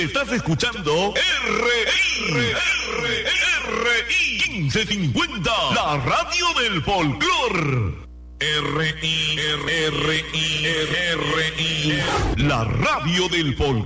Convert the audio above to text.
Estás escuchando RI 1550, la radio del folclor. RI, la radio del folclor.